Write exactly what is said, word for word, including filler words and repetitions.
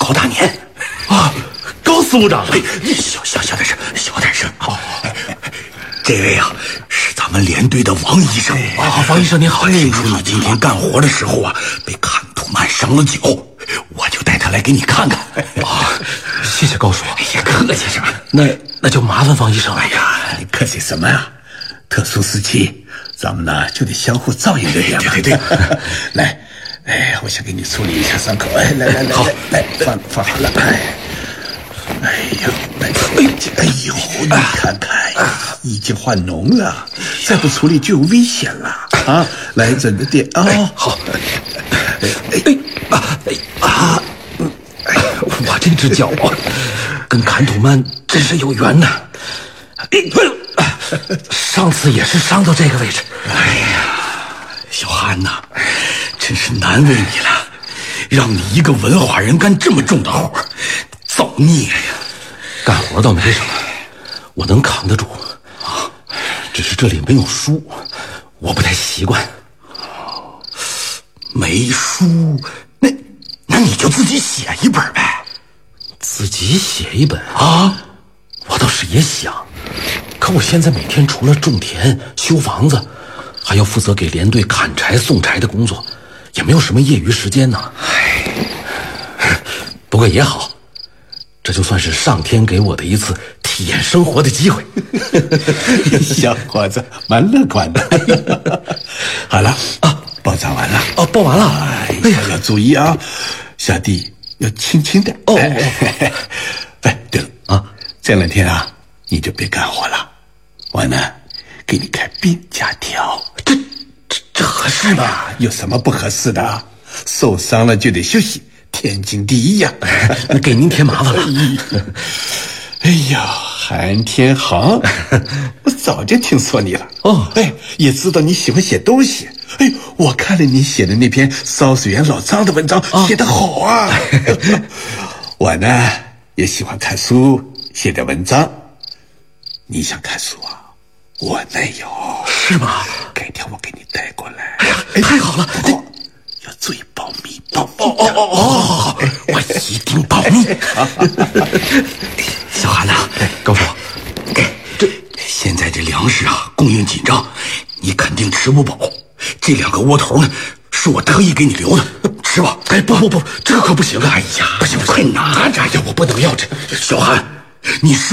高大年。 啊，高司务长， 哎，小小小点声，小点声。哦，这位啊，是咱们连队的王医生。 啊，王医生您好。 听说你今天干活的时候啊，被坎图曼伤了脚，我就带他来给你看看。 啊，谢谢高叔。 哎呀，客气啥？ 那那就麻烦王医生了。 哎呀，你客气什么呀？特殊时期，咱们呢就得相互照应着点嘛。 对对对， 来，哎，我先给你处理一下伤口。哎，来来来，来来放放好了。哎，哎呀，来，哎呦，你看看，已经换脓了，再不处理就有危险了啊！来，忍着点啊。 好。哎哎啊哎啊！嗯，哎，我这只脚啊，跟坎土曼真是有缘呐。上次也是伤到这个位置。 哎呀，小韩呐，真是难为你了，让你一个文化人干这么重的活，造孽呀！ 干活倒没什么，我能扛得住，只是这里没有书，我不太习惯。 没书，那那你就自己写一本呗。 自己写一本啊？我倒是也想，可我现在每天除了种田、修房子，还要负责给连队砍柴送柴的工作，也没有什么业余时间呢。唉，不过也好，这就算是上天给我的一次体验生活的机会。 小伙子蛮乐观的。好了啊，包扎完了。 哦，包完了。 哎呀，要注意啊，下地要轻轻的。 哦， 哎，哎，对了啊，这两天啊，你就别干活了，我呢给你开病假条。 这这这合适吗？ 有什么不合适的？受伤了就得休息，天经地义呀。 那给您添麻烦了。 哎呀，韩天航，我早就听说你了。 哦， 哎，也知道你喜欢写东西。哎，我看了你写的那篇烧水员老张的文章，哦、写得好啊。我呢也喜欢看书，写点文章。你想看书啊？我那有。 是吗？ 改天我给你带过来。 哎呀，太好了！ 不过要注意保密，保密。 哦哦哦哦，我一定保密。 小韩呐， 高叔， 这现在这粮食啊供应紧张，你肯定吃不饱。这两个窝头呢，是我特意给你留的，吃吧。 哎，不不不，这可不行啊！ 哎呀， 不行， 快拿着！ 哎呀，我不能要这。 小韩，你是